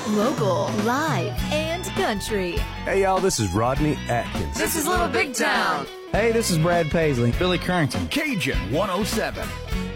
Local, live, and country. Hey, y'all, this is Rodney Atkins. This is Little Big Town. Hey, this is Brad Paisley. Billy Currington. Cajun 107.